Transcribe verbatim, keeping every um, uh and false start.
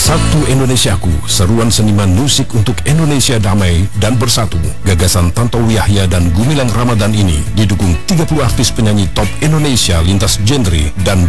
Sabtu Indonesiaku, seruan seniman musik untuk Indonesia damai dan bersatu. Gagasan Tantowi Yahya dan Gumilang Ramadan ini didukung tiga puluh artis penyanyi top Indonesia lintas genre dan